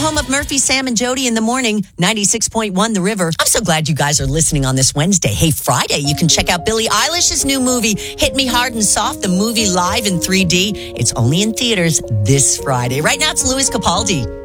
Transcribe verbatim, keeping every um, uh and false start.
home of Murphy, Sam, and Jody in the morning, ninety-six point one The River. I'm so glad you guys are listening on this Wednesday. Hey, Friday, you can check out Billie Eilish's new movie, Hit Me Hard and Soft, the movie live in three D. It's only in theaters this Friday. Right now, it's Louis Capaldi.